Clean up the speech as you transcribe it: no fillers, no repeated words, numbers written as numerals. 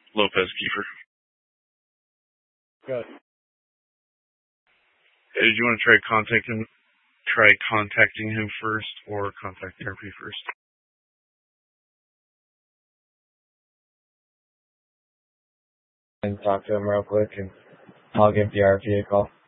Lopez Kiefer. Good. Did you want to try contacting him first, or contact therapy first? And talk to him real quick, and I'll give the RPA a call.